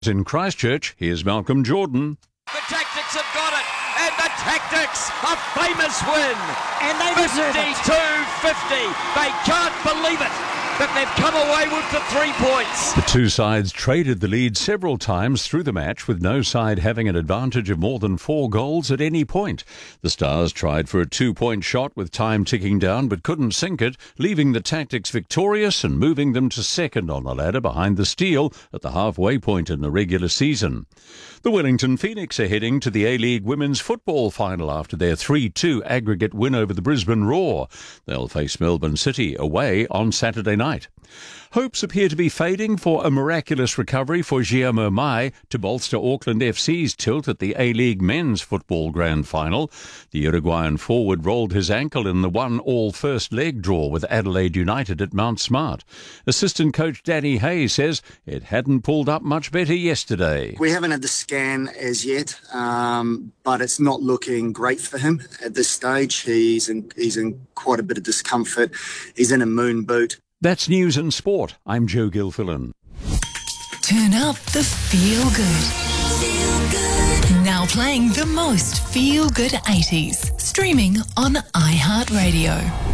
In Christchurch, here's Malcolm Jordan. The Tactics have got it, and the Tactics, a famous win. And they deserve it. 52-50. They can't believe it, that they've come away with the 3 points. The two sides traded the lead several times through the match, with no side having an advantage of more than 4 goals at any point. The Stars tried for a 2-point shot with time ticking down, but couldn't sink it, leaving the Tactics victorious and moving them to second on the ladder behind the Steel at the halfway point in the regular season. The Wellington Phoenix are heading to the A-League Women's Football Final after their 3-2 aggregate win over the Brisbane Roar. They'll face Melbourne City away on Saturday night. Hopes appear to be fading for a miraculous recovery for Guillermo Mai to bolster Auckland FC's tilt at the A-League Men's Football Grand Final. The Uruguayan forward rolled his ankle in the 1-1 first leg draw with Adelaide United at Mount Smart. Assistant coach Danny Hay says it hadn't pulled up much better yesterday. We haven't had the scan as yet, but it's not looking great for him at this stage. He's in quite a bit of discomfort. He's in a moon boot. That's News and Sport. I'm Joe Gilfillan. Turn up the feel good. Now playing the most feel good 80s. Streaming on iHeartRadio.